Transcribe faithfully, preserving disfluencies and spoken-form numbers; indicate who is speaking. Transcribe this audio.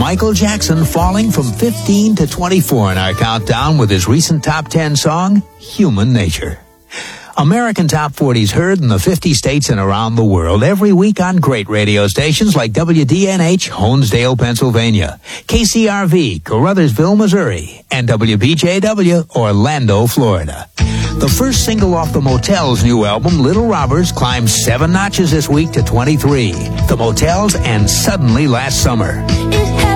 Speaker 1: Michael Jackson falling from fifteen to twenty-four in our countdown with his recent top ten song, Human Nature. American Top forties heard in the fifty states and around the world every week on great radio stations like W D N H, Honesdale, Pennsylvania, K C R V, Caruthersville, Missouri, and W B J W, Orlando, Florida. The first single off the Motels' new album, Little Robbers, climbed seven notches this week to twenty-three. The Motels and Suddenly Last Summer.
Speaker 2: It